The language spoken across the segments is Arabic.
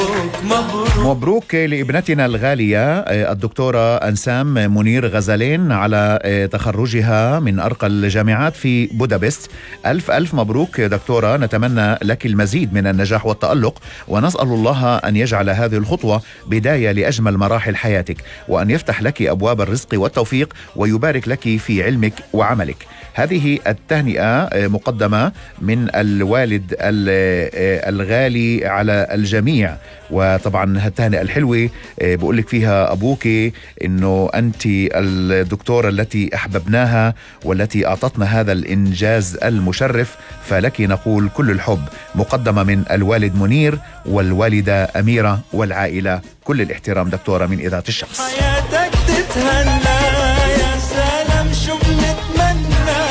مبروك لابنتنا الغالية الدكتورة أنسام منير غزالين على تخرجها من أرقى الجامعات في بودابست. ألف ألف مبروك دكتورة، نتمنى لك المزيد من النجاح والتألق، ونسأل الله أن يجعل هذه الخطوة بداية لأجمل مراحل حياتك، وأن يفتح لك أبواب الرزق والتوفيق، ويبارك لك في علمك وعملك. هذه التهنئة مقدمة من الوالد الغالي على الجميع، وطبعا هالتهنئة الحلوة بقول لك فيها أبوك إنه أنت الدكتورة التي أحببناها والتي أعطتنا هذا الإنجاز المشرف، فلك نقول كل الحب، مقدمة من الوالد منير والوالدة أميرة والعائلة. كل الاحترام دكتورة من إذاعة الشخص. حياتك تتهنى، يا سلام شو بنتمنى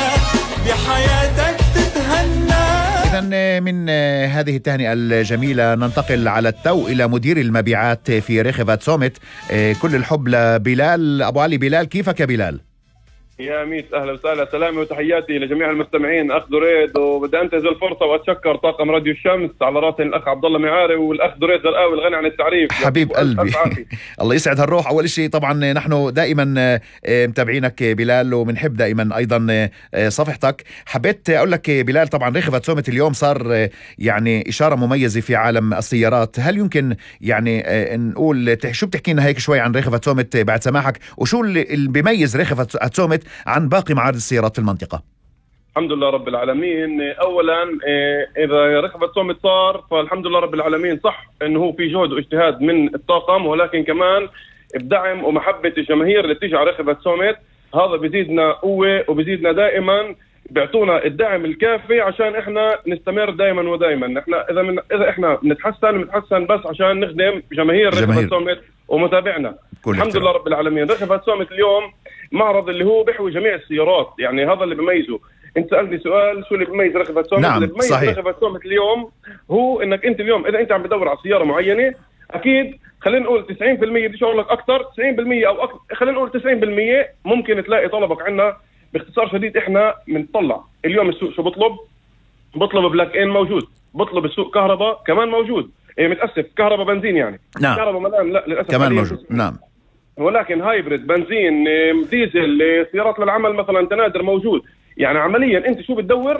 بحياتك تتهنى. إذن من هذه التهنئة الجميلة ننتقل على التو إلى مدير المبيعات في ريخيفات سوميت. كل الحب لبلال أبو علي. بلال، كيفك يا بلال؟ يا ميت أهلا وسهلا، سلامي وتحياتي لجميع المستمعين. أخ دريد، وبدي أنتهز الفرصة وأتشكر طاقم راديو الشمس على راسي الأخ عبد الله معاري والأخ دريد غرقاوي الغني عن التعريف. حبيب قلبي الله يسعد هالروح. أول شيء طبعا نحن دائما متابعينك بلال، وبنحب دائما أيضا صفحتك. حبيت أقول لك بلال، طبعا ريخيفات سوميت اليوم صار يعني إشارة مميزة في عالم السيارات. هل يمكن يعني نقول شو بتحكي لنا هيك شوي عن ريخيفات سوميت بعد سماحك، وشو اللي بيميز ريخيفات سوميت عن باقي معارض السيارات في المنطقة؟ الحمد لله رب العالمين. أولا إذا ريخيفات سوميت صار فالحمد لله رب العالمين. صح إنه هو في جهد واجتهاد من الطاقم، ولكن كمان بدعم ومحبة الجماهير اللي بتيجي على ريخيفات سوميت. هذا بيزيدنا قوة وبيزيدنا دائما، بيعطونا الدعم الكافي عشان احنا نستمر دائما ودائما. احنا اذا احنا بنتحسن بس عشان نخدم جماهير ريخيفات سوميت ومتابعنا. الحمد لله رب العالمين. ريخيفات سوميت اليوم معرض اللي هو بيحوي جميع السيارات، يعني هذا اللي بيميزه. انت سألتني سؤال شو اللي بيميز ريخيفات سوميت؟ نعم، اللي بيميز ريخيفات سوميت اليوم هو انك انت اليوم اذا انت عم بدور على سيارة معينة، اكيد خلينا نقول 90% بدي اقول لك اكثر، 90% او خلينا نقول 90% ممكن تلاقي طلبك عنا. باختصار شديد احنا بنطلع اليوم السوق شو بطلب بلاك ان موجود، بطلب السوق كهرباء كمان موجود، متأسف كهرباء بنزين يعني. نعم. كهرباء ملان لا للأسف كمان موجود. نعم. ولكن هايبريد، بنزين، ديزل، سيارات للعمل مثلا تنادر موجود. يعني عمليا انت شو بتدور